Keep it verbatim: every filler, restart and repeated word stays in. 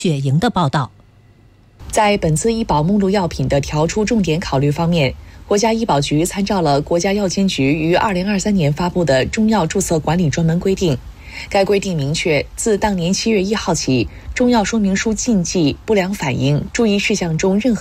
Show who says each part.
Speaker 1: 雪莹的报道。
Speaker 2: 在本次医保目录药品的调出重点考虑方面，国家医保局参照了国家药监局于二零二三年发布的《中药注册管理专门规定》。该规定明确，自当年七月一号起，中药说明书禁忌、不良反应、注意事项中任何